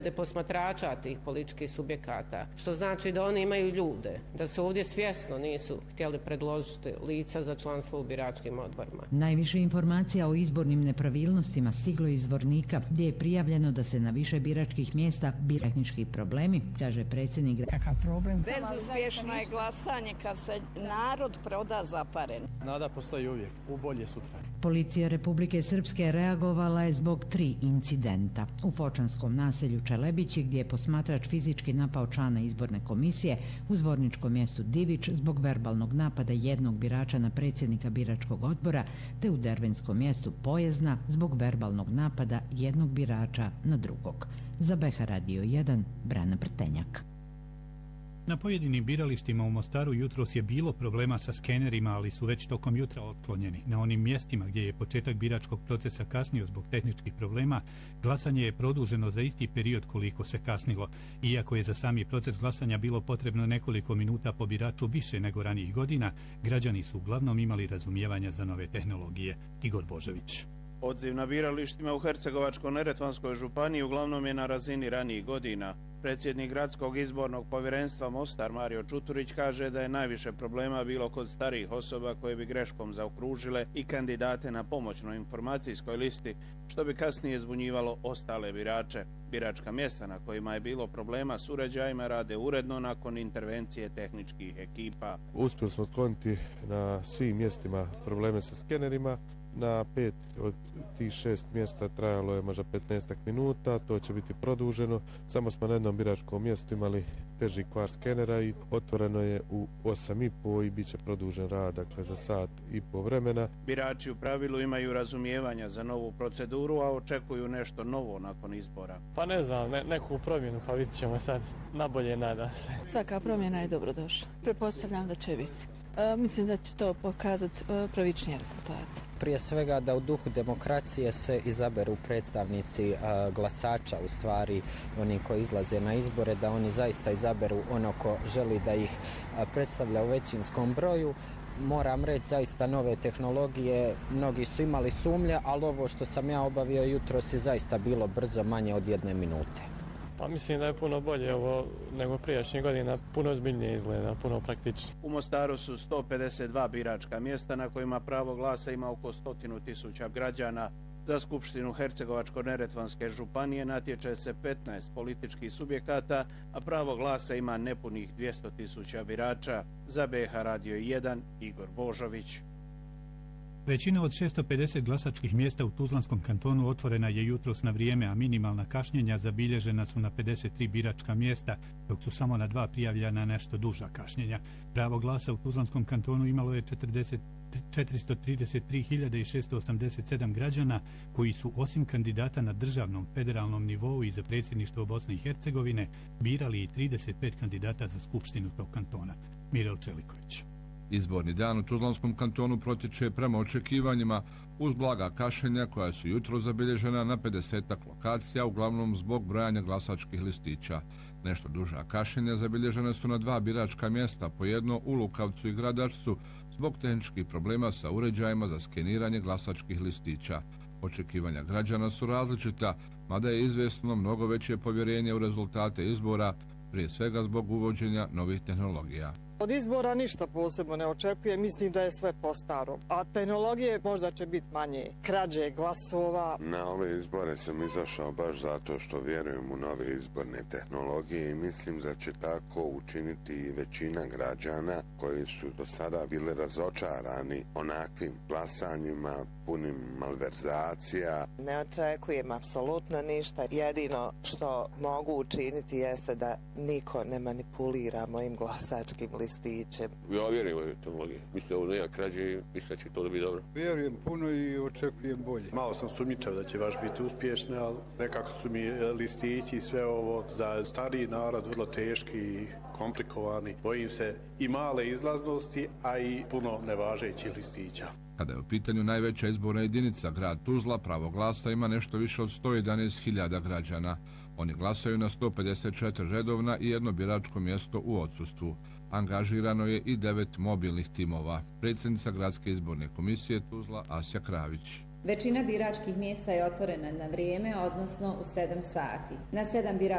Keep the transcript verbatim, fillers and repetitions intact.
posmatrača tih političkih subjekata, što znači da oni imaju ljude, da se ovdje svjesno nisu htjeli predložiti lica za članstvo u biračkim odborima. Najviše informacija o izbornim nepravilnostima stiglo iz Zvornika, gdje je prijavljeno da se na više biračkih mjesta bira tehnički problemi, kaže predsjednik. Kakav problem? Bezuspješno je glasanje kad se narod proda zaparen. Nada postoji uvijek, u bolje sutra. Policija Republike Srpske reagovala je zbog tri incidenta. U Fočanskom naselju Čelebići, gdje je posmatrač fizički napao člana izborne komisije, u zvorničkom mjestu Divić zbog verbalnog napada jednog birača na predsjednika biračkog odbora, te u dervenskom mjestu Pojezna zbog verbalnog napada jednog birača na drugog. Za B H Radio jedan, Brana Prtenjak. Na pojedinim biralištima u Mostaru jutros je bilo problema sa skenerima, ali su već tokom jutra otklonjeni. Na onim mjestima gdje je početak biračkog procesa kasnio zbog tehničkih problema, glasanje je produženo za isti period koliko se kasnilo. Iako je za sami proces glasanja bilo potrebno nekoliko minuta po biraču više nego ranijih godina, građani su uglavnom imali razumijevanja za nove tehnologije. Igor Božović. Odziv na biralištima u Hercegovačko-neretvanskoj županiji uglavnom je na razini ranijih godina. Predsjednik gradskog izbornog povjerenstva Mostar Mario Čuturić kaže da je najviše problema bilo kod starijih osoba koje bi greškom zaokružile i kandidate na pomoćnoj informacijskoj listi, što bi kasnije zbunjivalo ostale birače. Biračka mjesta na kojima je bilo problema s uređajima rade uredno nakon intervencije tehničkih ekipa. Uspjeli smo otkloniti na svim mjestima probleme sa skenerima. Na pet od tih šest mjesta trajalo je možda petnaest minuta, to će biti produženo. Samo smo na jednom biračkom mjestu imali teži kvar skenera i otvoreno je u osam i po i bit će produžen rad, dakle za sat i po vremena. Birači u pravilu imaju razumijevanja za novu proceduru, a očekuju nešto novo nakon izbora. Pa ne znam, ne, neku promjenu, pa vidit ćemo sad, nabolje nada se. Svaka promjena je dobrodošla. Pretpostavljam da će biti. E, mislim da će to pokazati e, pravičnije rezultate. Prije svega da u duhu demokracije se izaberu predstavnici a, glasača, u stvari oni koji izlaze na izbore, da oni zaista izaberu ono ko želi da ih a, predstavlja u većinskom broju. Moram reći, zaista nove tehnologije, mnogi su imali sumnje, ali ovo što sam ja obavio jutros je zaista bilo brzo, manje od jedne minute. Pa mislim da je puno bolje ovo nego prijašnjih godina, puno ozbiljnije izgleda, puno praktičnije. U Mostaru su sto pedeset dva biračka mjesta na kojima pravo glasa ima oko stotinu tisuća građana. Za Skupštinu Hercegovačko-neretvanske županije natječe se petnaest političkih subjekata, a pravo glasa ima nepunih dvjesto tisuća birača. Za B H Radio jedan, Igor Božović. Većina od šesto pedeset glasačkih mjesta u Tuzlanskom kantonu otvorena je jutros na vrijeme, a minimalna kašnjenja zabilježena su na pedeset tri biračka mjesta, dok su samo na dva prijavljena nešto duža kašnjenja. Pravo glasa u Tuzlanskom kantonu imalo je četiristo trideset tri hiljade šesto osamdeset sedam građana, koji su osim kandidata na državnom federalnom nivou i za predsjedništvo Bosne i Hercegovine birali i trideset pet kandidata za skupštinu tog kantona. Mirel Čeliković. Izborni dan u Tuzlanskom kantonu protječe prema očekivanjima uz blaga kašnjenja koja su jutro zabilježena na pedesetak lokacija, uglavnom zbog brojanja glasačkih listića. Nešto duža kašnjenja zabilježene su na dva biračka mjesta, po jedno u Lukavcu i Gradačcu, zbog tehničkih problema sa uređajima za skeniranje glasačkih listića. Očekivanja građana su različita, mada je izvjesno mnogo veće povjerenje u rezultate izbora, prije svega zbog uvođenja novih tehnologija. Od izbora ništa posebno ne očekujem, mislim da je sve po starom. A tehnologije možda će biti manje. Krađe glasova. Na ove izbore sam izašao baš zato što vjerujem u nove izborne tehnologije i mislim da će tako učiniti i većina građana koji su do sada bili razočarani onakvim glasanjima, punim malverzacija. Ne očekujem apsolutno ništa. Jedino što mogu učiniti jeste da niko ne manipulira mojim glasačkim listima. Stičem. Ja vjerujem u tehnologije. Mislim da ovo nema krađe, mislim da će to da biti dobro. Vjerujem puno i očekujem bolje. Malo sam sumnjičav da će baš biti uspješne, ali nekako su mi listići i sve ovo za stariji narod vrlo teški i komplikovani. Bojim se i male izlaznosti, a i puno nevažećih listića. Kada je u pitanju najveća izborna jedinica, grad Tuzla, pravo glasa ima nešto više od sto jedanaest hiljada građana. Oni glasaju na sto pedeset četiri redovna i jedno biračko mjesto u odsustvu. Angažirano je i devet mobilnih timova. Predsjednica Gradske izborne komisije Tuzla Asja Kravić. Većina biračkih mjesta je otvorena na vrijeme, odnosno u sedam sati. Na sedam biračkih